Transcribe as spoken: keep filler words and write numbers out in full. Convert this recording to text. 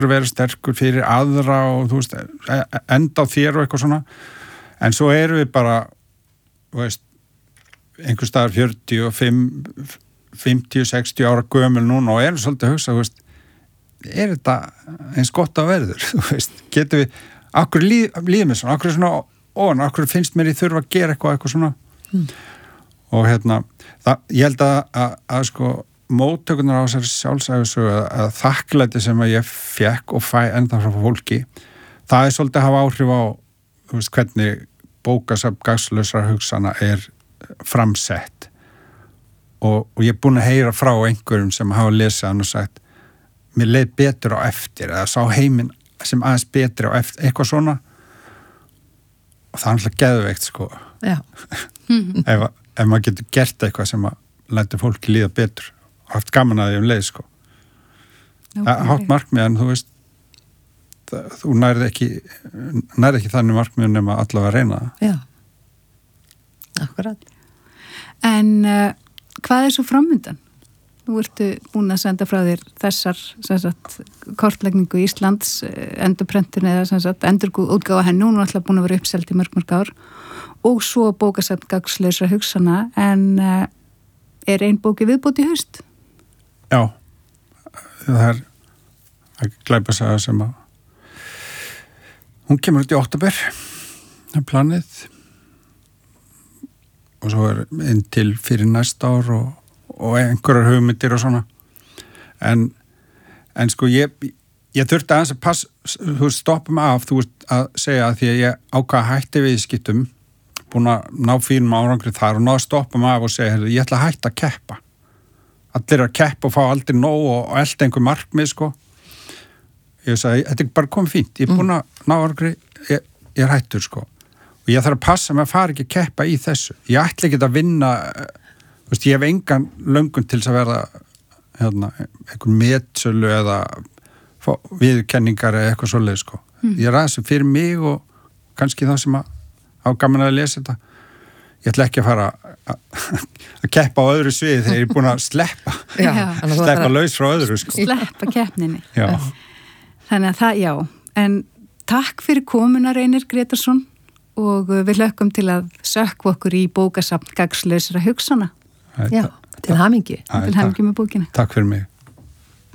vera sterkur fyrir aðra og þú veist, enda á þér og eitthvað svona, en svo erum við bara, þú veist, einhver staðar fjörutíu og fimm, fimmtíu, sextíu ára gömul núna og erum svolítið að hugsa, þú veist, er þetta eins gott að verður, þú veist, getum við, akkur líð, líð mér svona, akkur svona, og akkur finnst mér ég þurfa að gera eitthvað, eitthvað svona, mm. og hérna, það, ég held að, að, að sko, móttökunar á þessari sjálfsæfisögu að, að þakklæti sem að ég fekk og fæ enda frá fólki, það er svolítið að hafa áhrif á, þú veist, hvernig bókasafn gagnslausra hugsana er framsett og, og ég er búin að heyra frá einhverjum sem hafa lesið hann og sagt mér leið betur á eftir eða sá heiminn sem aðeins betri á eftir, eitthvað svona og það er alltaf geðveikt sko ef, ef maður getur gert eitthvað sem að lætur fólki líða betur og haft gaman að því um leið sko okay. hátt markmið en þú veist það, þú nærði ekki nærði ekki þannig markmið nema allavega að reyna það Já, akkurat En uh, hvað er svo framundan? Nú ertu búin að senda frá þér þessar sagt, kortlegningu Íslands endurprentun eða sagt, endurútgáfa henn núna alltaf búin að vera uppselt í mörg mörg ár og svo bókasafn gagnslausra hugsana en uh, er ein bóki viðbót í haust? Já, það er að glæpasaga sem að hún kemur út í október það er planið og svo er inn til fyrir næsta ár og, og einhverjar hugmyndir og svona en, en sko ég ég þurfti aðeins að pass þú veist, stoppa mig af, þú veist, að segja að því að ég ákvað að hætti viðskiptum búin að ná fínum árangri þar og ná að stoppa mig af og segja, ég ætla að hætta að keppa allir að keppa og fá aldrei nóg og, og elda einhver markmið sko ég sagði, þetta er bara komið fínt ég er búin að ná árangri, ég, ég er hættur sko og ég þarf að passa mig að fara ekki að keppa í þessu ég ætla ekki að vinna þú veist, ég hef engan löngun til þess að verða hérna, einhvern metsölu eða viðurkenningar eða eitthvað svoleið sko mm. ég er aðeins fyrir mig og kannski þá sem að á gaman að lesa þetta ég ætla ekki að fara að keppa á öðru sviði þegar ég er búin að sleppa já, sleppa laus frá öðru sko sleppa keppninni já. Þannig að það, já en takk fyrir komuna Reynir Grétarsson og við hlökkum til að sökkva okkur í bókasafn gagnslausra hugsana Já, til hamingju til hamingju með bókina Takk fyrir mig